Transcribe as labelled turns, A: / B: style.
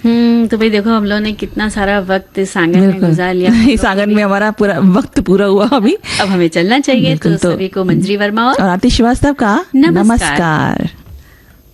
A: तो भाई देखो हम लोगों ने कितना सारा वक्त इस आंगन में गुजार लिया।
B: इस आंगन में हमारा पूरा वक्त पूरा हुआ अभी।
A: अब हमें चलना चाहिए। तो सभी को मंजरी वर्मा और
B: आतिश श्रीवास्तव का नमस्कार।